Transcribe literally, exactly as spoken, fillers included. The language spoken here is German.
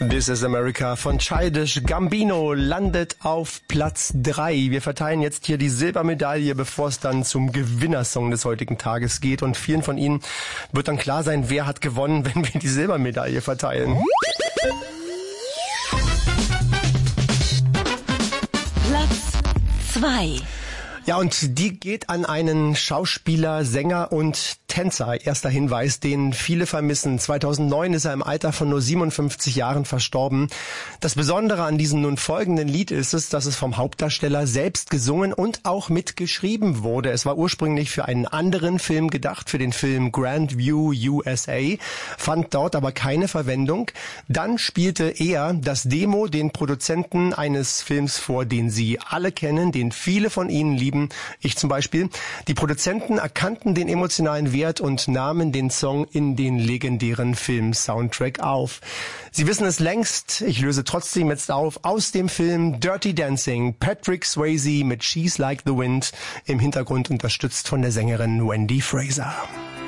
This is America von Childish Gambino landet auf Platz drei. Wir verteilen jetzt hier die Silbermedaille, bevor es dann zum Gewinnersong des heutigen Tages geht. Und vielen von Ihnen wird dann klar sein, wer hat gewonnen, wenn wir die Silbermedaille verteilen. Platz zwei. Ja, und die geht an einen Schauspieler, Sänger und Tänzer. Erster Hinweis, den viele vermissen. zweitausendneun ist er im Alter von nur siebenundfünfzig Jahren verstorben. Das Besondere an diesem nun folgenden Lied ist es, dass es vom Hauptdarsteller selbst gesungen und auch mitgeschrieben wurde. Es war ursprünglich für einen anderen Film gedacht, für den Film Grandview U S A, fand dort aber keine Verwendung. Dann spielte er das Demo den Produzenten eines Films vor, den Sie alle kennen, den viele von Ihnen lieben. Ich zum Beispiel. Die Produzenten erkannten den emotionalen Wert und nahmen den Song in den legendären Film-Soundtrack auf. Sie wissen es längst, ich löse trotzdem jetzt auf, aus dem Film Dirty Dancing, Patrick Swayze mit She's Like the Wind, im Hintergrund unterstützt von der Sängerin Wendy Fraser.